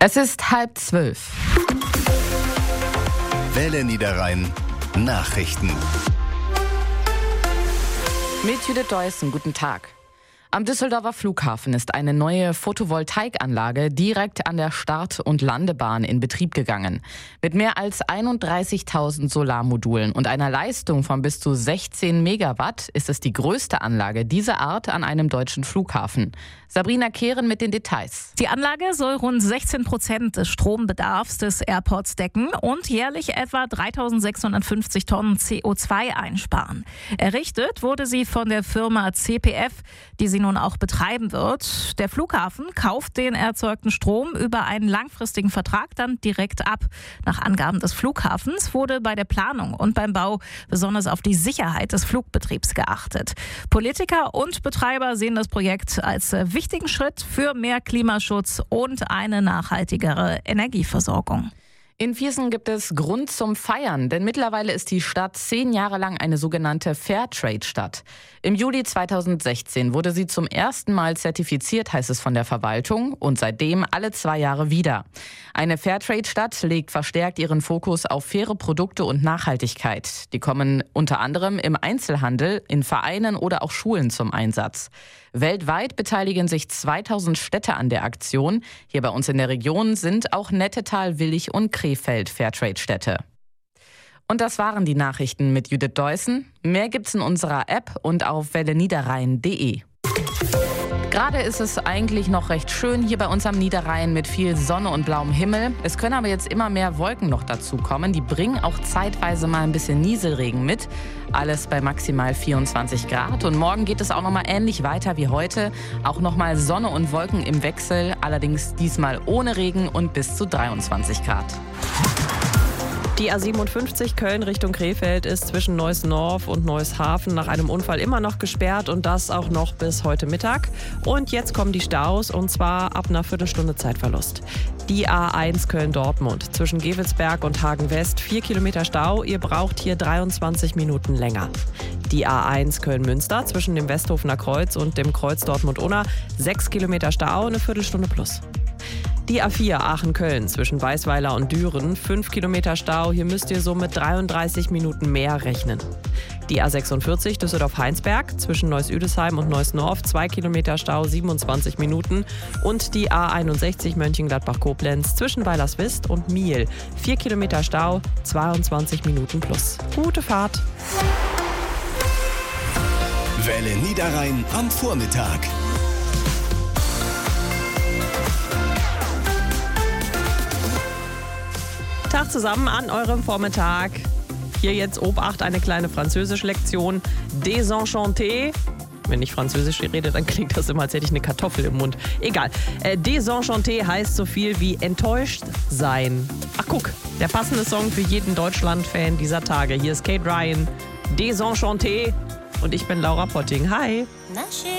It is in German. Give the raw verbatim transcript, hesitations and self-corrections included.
Es ist halb zwölf. Welle Niederrhein Nachrichten. Mit Judith Deussen, guten Tag. Am Düsseldorfer Flughafen ist eine neue Photovoltaikanlage direkt an der Start- und Landebahn in Betrieb gegangen. Mit mehr als einunddreißigtausend Solarmodulen und einer Leistung von bis zu sechzehn Megawatt ist es die größte Anlage dieser Art an einem deutschen Flughafen. Sabrina Kehren mit den Details. Die Anlage soll rund sechzehn Prozent des Strombedarfs des Airports decken und jährlich etwa dreitausendsechshundertfünfzig Tonnen C O zwei einsparen. Errichtet wurde sie von der Firma C P F, die sie nun auch betreiben wird. Der Flughafen kauft den erzeugten Strom über einen langfristigen Vertrag dann direkt ab. Nach Angaben des Flughafens wurde bei der Planung und beim Bau besonders auf die Sicherheit des Flugbetriebs geachtet. Politiker und Betreiber sehen das Projekt als wichtigen Schritt für mehr Klimaschutz und eine nachhaltigere Energieversorgung. In Viersen gibt es Grund zum Feiern, denn mittlerweile ist die Stadt zehn Jahre lang eine sogenannte Fairtrade-Stadt. Im Juli zweitausendsechzehn wurde sie zum ersten Mal zertifiziert, heißt es von der Verwaltung, und seitdem alle zwei Jahre wieder. Eine Fairtrade-Stadt legt verstärkt ihren Fokus auf faire Produkte und Nachhaltigkeit. Die kommen unter anderem im Einzelhandel, in Vereinen oder auch Schulen zum Einsatz. Weltweit beteiligen sich zweitausend Städte an der Aktion. Hier bei uns in der Region sind auch Nettetal, Willich und Krefeld Fairtrade-Städte. Und das waren die Nachrichten mit Judith Deussen. Mehr gibt's in unserer App und auf welle niederrhein punkt de. Gerade ist es eigentlich noch recht schön hier bei uns am Niederrhein mit viel Sonne und blauem Himmel. Es können aber jetzt immer mehr Wolken noch dazu kommen. Die bringen auch zeitweise mal ein bisschen Nieselregen mit. Alles bei maximal vierundzwanzig Grad. Und morgen geht es auch noch mal ähnlich weiter wie heute. Auch noch mal Sonne und Wolken im Wechsel. Allerdings diesmal ohne Regen und bis zu dreiundzwanzig Grad. Die A siebenundfünfzig Köln Richtung Krefeld ist zwischen Neuss-Norf und Neuss-Hafen nach einem Unfall immer noch gesperrt und das auch noch bis heute Mittag. Und jetzt kommen die Staus und zwar ab einer Viertelstunde Zeitverlust. Die A eins Köln-Dortmund zwischen Gevelsberg und Hagen-West, vier Kilometer Stau. Ihr braucht hier dreiundzwanzig Minuten länger. Die A eins Köln-Münster zwischen dem Westhofener Kreuz und dem Kreuz Dortmund-Unna, sechs Kilometer Stau, eine Viertelstunde plus. Die A vier Aachen-Köln zwischen Weißweiler und Düren, fünf Kilometer Stau. Hier müsst ihr so mit dreiunddreißig Minuten mehr rechnen. Die A sechsundvierzig Düsseldorf-Heinsberg zwischen Neuss-Üdesheim und Neuss-Norf, zwei Kilometer Stau, siebenundzwanzig Minuten. Und die A einundsechzig Mönchengladbach-Koblenz zwischen Weilerswist und Miel, vier Kilometer Stau, zweiundzwanzig Minuten plus. Gute Fahrt! Welle Niederrhein am Vormittag. Tag zusammen an eurem Vormittag. Hier jetzt Obacht, eine kleine Französisch-Lektion. Désenchanté. Wenn ich Französisch rede, dann klingt das immer, als hätte ich eine Kartoffel im Mund. Egal. Äh, Désenchanté heißt so viel wie enttäuscht sein. Ach guck, der passende Song für jeden Deutschland-Fan dieser Tage. Hier ist Kate Ryan. Désenchanté. Und ich bin Laura Potting. Hi.